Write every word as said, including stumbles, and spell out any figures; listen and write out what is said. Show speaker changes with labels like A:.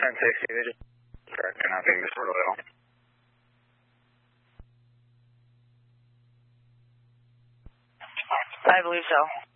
A: ten sixty, they just tracking, I think this royal.
B: I believe so.